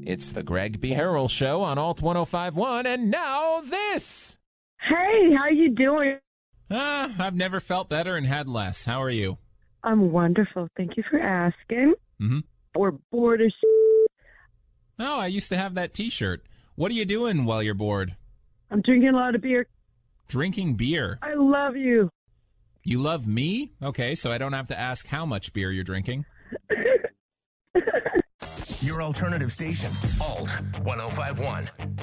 It's the Greg B. Harrell Show on Alt 1051, and now this. Hey, how you doing? I've never felt better and had less. How are you? I'm wonderful. Thank you for asking. Mm-hmm. Or bored as Oh, I used to have that T-shirt. What are you doing while you're bored? I'm drinking a lot of beer. Drinking beer. I love you. You love me? Okay, so I don't have to ask how much beer you're drinking. Your alternative station, Alt 1051.